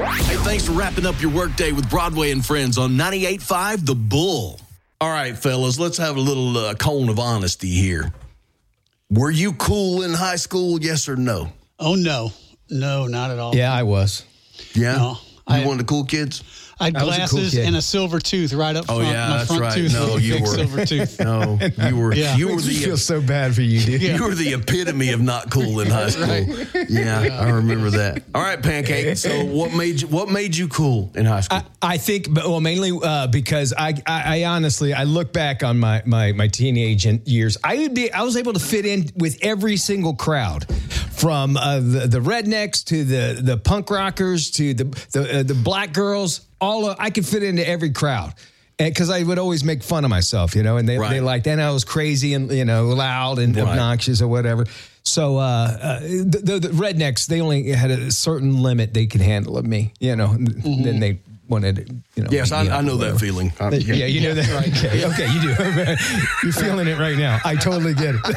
Hey, thanks for wrapping up your workday with Broadway and Friends on 98.5 The Bull. All right, fellas, let's have a little cone of honesty here. Were you cool in high school, yes or no? Oh, no. No, not at all. Yeah, I was. Yeah? No, You one of the cool kids? I had I was a cool glasses kid. and a silver tooth right up front. Oh, yeah, My that's front right. tooth No, was a you big were. silver tooth. No, you were. Yeah. You were Makes me feel the. so bad for you, dude. You were the epitome of not cool in high school. Yeah, I remember that. All right, Pancake. So, what made you cool in high school? I think, well, mainly because I honestly, I look back on my teenage years. I was able to fit in with every single crowd, from the rednecks to the punk rockers to the black girls. I could fit into every crowd. Because I would always make fun of myself, and they liked, and I was crazy and, loud and obnoxious or whatever. So the rednecks, they only had a certain limit they could handle of me, then they wanted, Yes, I know that feeling. Yeah, you know that. Right. Okay, you do. You're feeling it right now. I totally get it.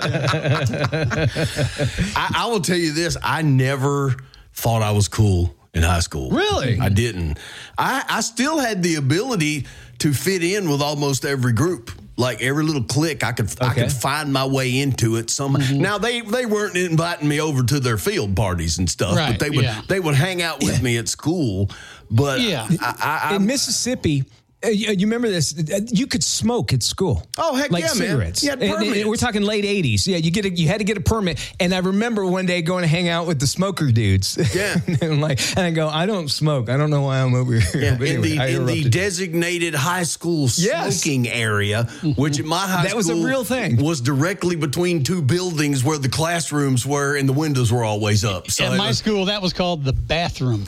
I will tell you this. I never thought I was cool in high school. Really? I didn't. I still had the ability to fit in with almost every group. Like every little clique, I could find my way into it. Now they weren't inviting me over to their field parties and stuff, but they would hang out with me at school. But in Mississippi, you remember this? You could smoke at school. Oh, heck like yeah, cigarettes. man! Yeah, and we're talking late '80s. Yeah, you had to get a permit. And I remember one day going to hang out with the smoker dudes. Yeah, and I go, I don't smoke. I don't know why I'm over here. Yeah, but anyway, in the designated high school smoking area, which in my high school was a real thing, was directly between two buildings where the classrooms were and the windows were always up. So at my school, that was called the bathroom.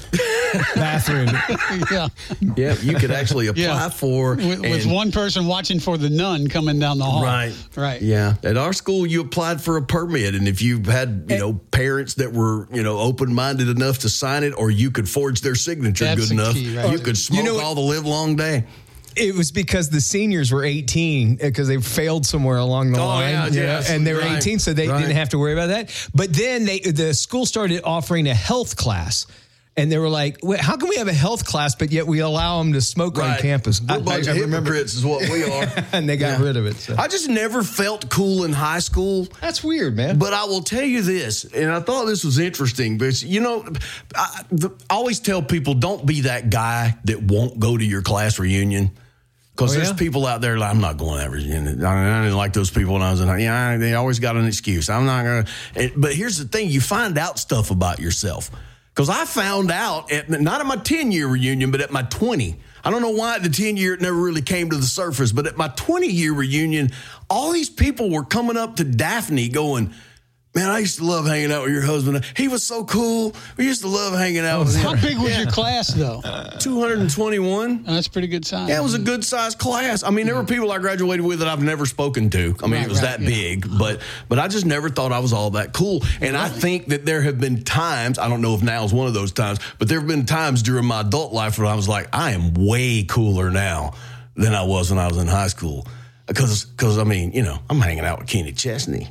Yeah, you could actually apply for with one person watching for the nun coming down the hall. Right. Yeah. At our school, you applied for a permit, and if you had parents that were open-minded enough to sign it, or you could forge their signature good enough, you could smoke all the live long day. It was because the seniors were 18 because they failed somewhere along the line. And they were 18, so they didn't have to worry about that. But then the school started offering a health class. And they were like, how can we have a health class, but yet we allow them to smoke on campus? We're a bunch of hypocrites is what we are. And they got rid of it. So. I just never felt cool in high school. That's weird, man. But I will tell you this, and I thought this was interesting, because, I always tell people, don't be that guy that won't go to your class reunion. Because there's people out there like, I'm not going to that reunion. I didn't like those people when I was in high. They always got an excuse. I'm not going to. But here's the thing. You find out stuff about yourself. Because I found out, not at my 10-year reunion, but at my 20. I don't know why at the 10-year it never really came to the surface, but at my 20-year reunion, all these people were coming up to Daphne going, man, I used to love hanging out with your husband. He was so cool. We used to love hanging out with him. How big was your class, though? 221. Oh, that's pretty good size. Yeah, it was a good-sized class. I mean, there were people I graduated with that I've never spoken to. I mean, it was that big. But I just never thought I was all that cool. And I think that there have been times, I don't know if now is one of those times, but there have been times during my adult life where I was like, I am way cooler now than I was when I was in high school. Because I mean, I'm hanging out with Kenny Chesney,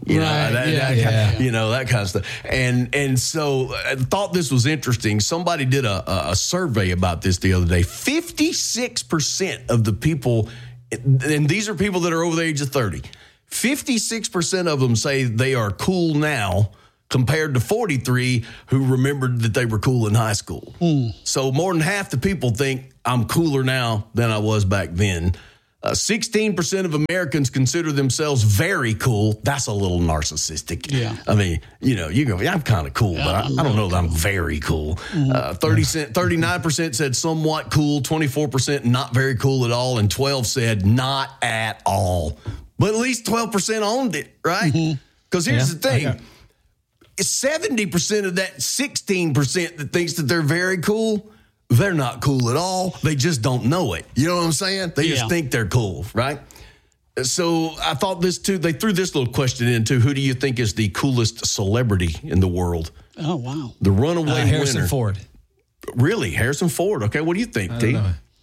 that kind of stuff. And so I thought this was interesting. Somebody did a survey about this the other day. 56% of the people, and these are people that are over the age of 30, 56% of them say they are cool now, compared to 43 who remembered that they were cool in high school. So more than half the people think I'm cooler now than I was back then. 16% of Americans consider themselves very cool. That's a little narcissistic. Yeah. I mean, you go, I'm kind of cool, but I don't know that I'm very cool. 39% said somewhat cool, 24% not very cool at all, and 12% said not at all. But at least 12% owned it, right? Because here's the thing. 70% of that 16% that thinks that they're very cool, they're not cool at all. They just don't know it. You know what I'm saying? They just think they're cool, right? So I thought this too. They threw this little question in too. Who do you think is the coolest celebrity in the world? Oh, wow. The runaway Harrison winner. Ford. Really? Harrison Ford. Okay. What do you think, T?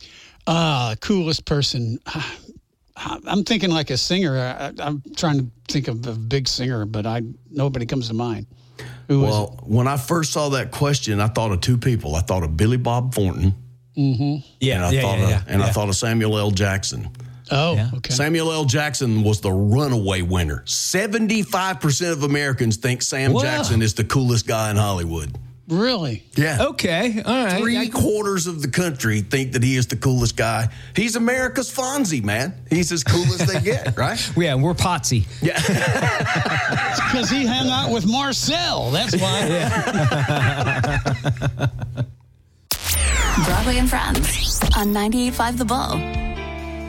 Coolest person. I'm thinking like a singer. I'm trying to think of a big singer, but nobody comes to mind. Well, when I first saw that question, I thought of two people. I thought of Billy Bob Thornton. Mm-hmm. And I thought of Samuel L. Jackson. Oh, okay. Samuel L. Jackson was the runaway winner. 75% of Americans think Sam Jackson is the coolest guy in Hollywood. Really? Yeah. Okay. All right. 3/4 of the country think that he is the coolest guy. He's America's Fonzie, man. He's as cool as they get, right? Yeah, we're Potsy. Yeah. It's because he hung out with Marcel. That's why. Broadway and Friends on 98.5 The Bull.